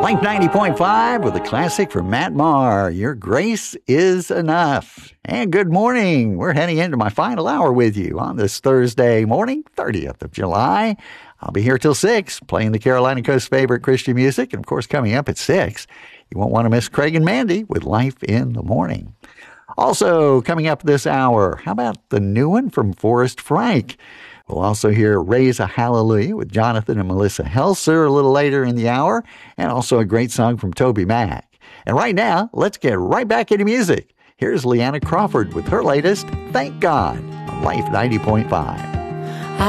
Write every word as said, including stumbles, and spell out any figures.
Life ninety point five with a classic from Matt Maher, Your Grace is Enough. And good morning. We're heading into my final hour with you on this Thursday morning, thirtieth of July. I'll be here till six, playing the Carolina Coast favorite Christian music. And of course, coming up at six, you won't want to miss Craig and Mandy with Life in the Morning. Also, coming up this hour, how about the new one from Forrest Frank? We'll also hear Raise a Hallelujah with Jonathan and Melissa Helser a little later in the hour, and also a great song from Toby Mac. And right now, let's get right back into music. Here's Leanna Crawford with her latest, Thank God, on Life ninety point five.